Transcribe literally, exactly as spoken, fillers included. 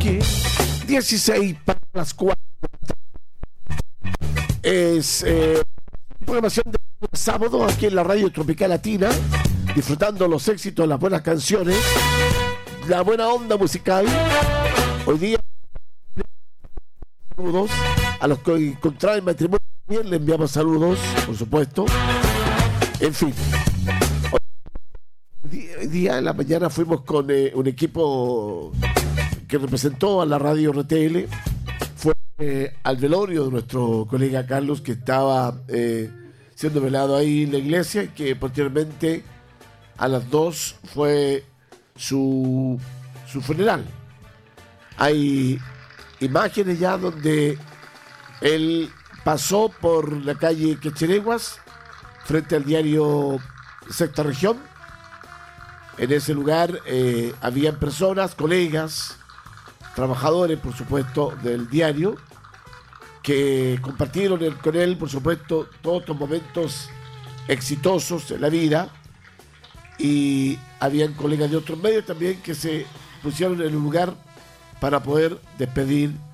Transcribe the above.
aquí. dieciséis para las cuatro. Es eh, programación de sábado aquí en la Radio Tropical Latina, disfrutando los éxitos, las buenas canciones, la buena onda musical. Hoy día, saludos a los que contraen matrimonio, también le enviamos saludos, por supuesto. En fin, hoy día en la mañana fuimos con eh, un equipo que representó a la Radio R T L. Fue eh, al velorio de nuestro colega Carlos, que estaba eh, siendo velado ahí en la iglesia, y que posteriormente a las dos fue su, su funeral. Hay imágenes ya donde él pasó por la calle Quechereguas frente al diario Sexta Región. En ese lugar eh, habían personas, colegas, trabajadores, por supuesto, del diario, que compartieron el, con él, por supuesto, todos estos momentos exitosos en la vida. Y habían colegas de otros medios también que se pusieron en el lugar para poder despedir